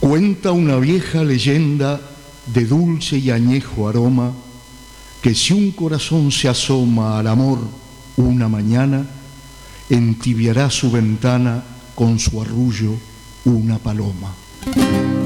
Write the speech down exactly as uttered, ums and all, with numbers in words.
Cuenta una vieja leyenda de dulce y añejo aroma, que si un corazón se asoma al amor una mañana, entibiará su ventana con su arrullo una paloma.